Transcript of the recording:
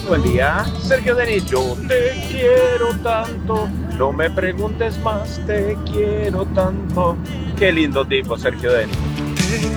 Buen día, Sergio Denis, yo te quiero tanto, no me preguntes más, te quiero tanto. Qué lindo tipo, Sergio Denis.